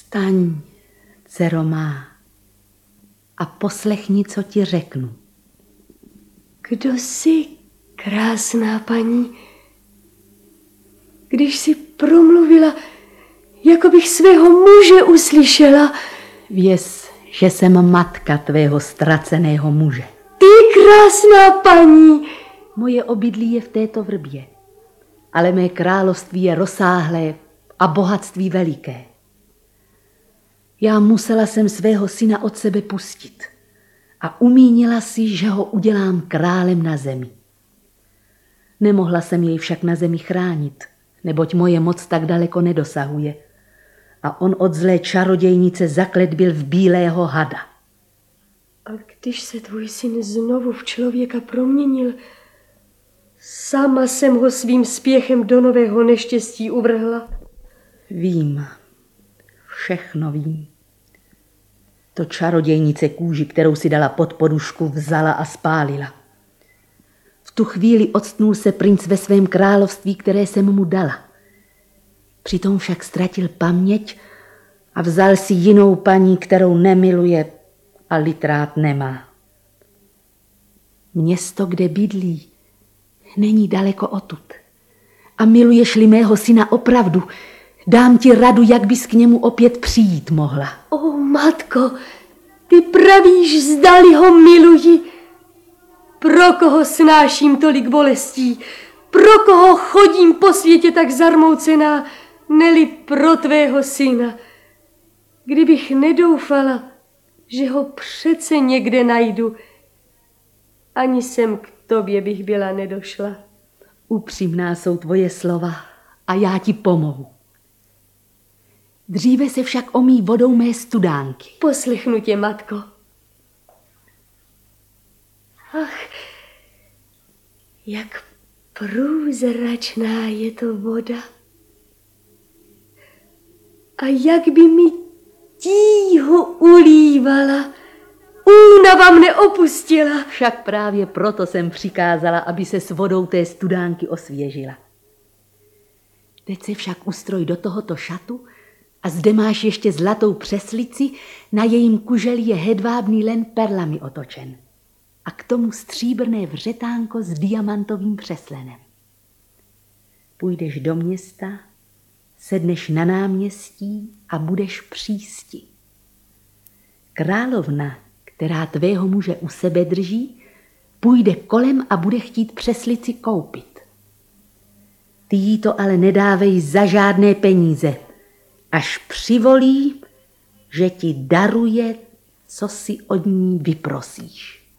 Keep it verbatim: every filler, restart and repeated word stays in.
Vstaň, dcero má, a poslechni, co ti řeknu. Kdo jsi, krásná paní? Když jsi promluvila, jako bych svého muže uslyšela. Věz, že jsem matka tvého ztraceného muže. Ty, krásná paní! Moje obydlí je v této vrbě, ale mé království je rozsáhlé a bohatství veliké. Já musela jsem svého syna od sebe pustit a umínila si, že ho udělám králem na zemi. Nemohla jsem jej však na zemi chránit, neboť moje moc tak daleko nedosahuje. A on od zlé čarodějnice zaklet byl v bílého hada. A když se tvůj syn znovu v člověka proměnil, sama jsem ho svým spěchem do nového neštěstí uvrhla. Vím, všechno vím. To čarodějnice kůži, kterou si dala pod podušku, vzala a spálila. V tu chvíli octnul se princ ve svém království, které jsem mu dala. Přitom však ztratil paměť a vzal si jinou paní, kterou nemiluje a litrát nemá. Město, kde bydlí, není daleko odtud. A miluješ-li mého syna opravdu, dám ti radu, jak bys k němu opět přijít mohla. O, matko, ty pravíš, zdali ho miluji. Pro koho snáším tolik bolestí? Pro koho chodím po světě tak zarmoucená, neli pro tvého syna? Kdybych nedoufala, že ho přece někde najdu, ani sem k tobě bych byla nedošla. Upřímná jsou tvoje slova a já ti pomohu. Dříve se však omý vodou mé studánky. Poslechnu tě, matko. Ach, jak průzračná je to voda. A jak by mi tího ulívala, únava mne opustila. Však právě proto jsem přikázala, aby se s vodou té studánky osvěžila. Teď se však ustroj do tohoto šatu a zde máš ještě zlatou přeslici, na jejím kuželi je hedvábný len perlami otočen. A k tomu stříbrné vřetánko s diamantovým přeslenem. Půjdeš do města, sedneš na náměstí a budeš přísti. Královna, která tvého muže u sebe drží, půjde kolem a bude chtít přeslici koupit. Ty jí to ale nedávej za žádné peníze, až přivolí, že ti daruje, co si od ní vyprosíš.